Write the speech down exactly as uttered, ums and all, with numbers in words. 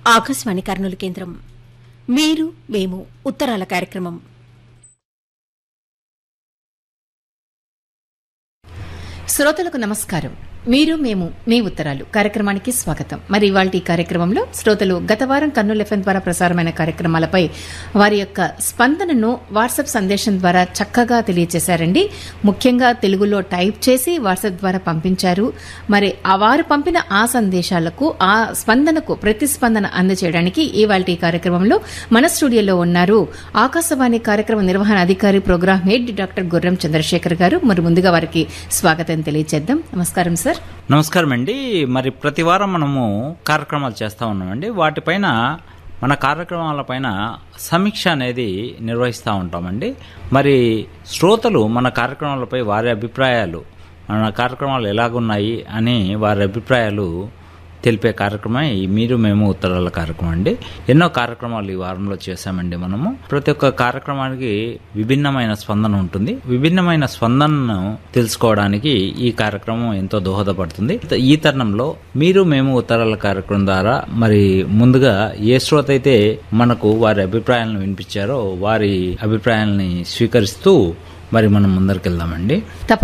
ఆకాశవాణి కర్నూలు కేంద్రం. మీరు మేము ఉత్తరాల కార్యక్రమం. శ్రోతలకు నమస్కారం. మీరు మేము మీ ఉత్తరాలు కార్యక్రమానికి స్వాగతం. మరి ఇవాళ ఈ కార్యక్రమంలో శ్రోతలు గత వారం కర్నూలు ఎఫ్ఎం ద్వారా ప్రసారమైన కార్యక్రమాలపై వారి యొక్క స్పందనను వాట్సాప్ సందేశం ద్వారా చక్కగా తెలియజేశారండి. ముఖ్యంగా తెలుగులో టైప్ చేసి వాట్సాప్ ద్వారా పంపించారు. మరి ఆ వారు పంపిన ఆ సందేశాలకు, ఆ స్పందనకు ప్రతిస్పందన అందజేయడానికి ఇవాళ ఈ కార్యక్రమంలో మన స్టూడియోలో ఉన్నారు ఆకాశవాణి కార్యక్రమ నిర్వహణ అధికారి, ప్రోగ్రామ్ హెడ్ డాక్టర్ గుర్రం చంద్రశేఖర్ గారు. మరి ముందుగా వారికి స్వాగతం తెలియజేద్దాం. నమస్కారం సార్. నమస్కారం అండి. మరి ప్రతి వారం మనము కార్యక్రమాలు చేస్తూ ఉన్నామండి. వాటిపైన మన కార్యక్రమాలపైన సమీక్ష అనేది నిర్వహిస్తూ ఉంటామండి. మరి శ్రోతలు మన కార్యక్రమాలపై వారి అభిప్రాయాలు, మన కార్యక్రమాలు ఎలాగున్నాయి అని వారి అభిప్రాయాలు తెలిపే కార్యక్రమం ఈ మీరు మేము ఉత్తరాల కార్యక్రమం అండి. ఎన్నో కార్యక్రమాలు ఈ వారంలో చేశామండి. మనము ప్రతి ఒక్క కార్యక్రమానికి విభిన్నమైన స్పందన ఉంటుంది. విభిన్నమైన స్పందనను తెలుసుకోవడానికి ఈ కార్యక్రమం ఎంతో దోహదపడుతుంది. ఈ తరుణంలో మీరు మేము ఉత్తరాల కార్యక్రమం ద్వారా మరి ముందుగా ఏ శ్రోత అయితే మనకు వారి అభిప్రాయాలను వినిపించారో వారి అభిప్రాయాలని స్వీకరిస్తూ మరి మనం ముందరికి వెళ్దామండి.